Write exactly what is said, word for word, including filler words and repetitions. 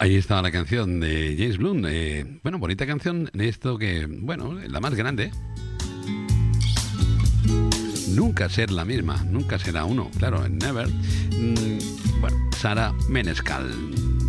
Ahí estaba la canción de James Blunt. Eh, bueno, bonita canción. Esto que, bueno, la más grande. Nunca ser la misma, nunca será uno. Claro, never. Mm, bueno, Sara Menescal.